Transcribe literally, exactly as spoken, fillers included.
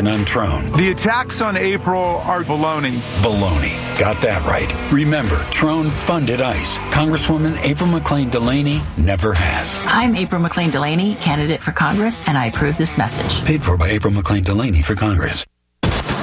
on Trone. The attacks on April are baloney. Baloney. Got that right. Remember, Trone funded ICE. Congresswoman April McClain Delaney never has. I'm April McClain Delaney, candidate for Congress, and I approve this message. Paid for by April McClain Delaney for Congress.